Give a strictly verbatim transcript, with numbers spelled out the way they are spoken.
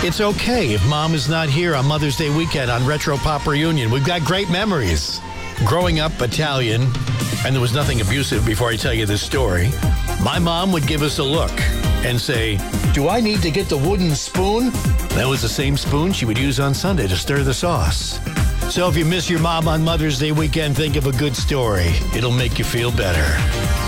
it's okay if mom is not here on Mother's Day weekend on Retro Pop Reunion. We've got great memories. Growing up Italian, and there was nothing abusive before I tell you this story, my mom would give us a look and say, do I need to get the wooden spoon? That was the same spoon she would use on Sunday to stir the sauce. So if you miss your mom on Mother's Day weekend, think of a good story. It'll make you feel better.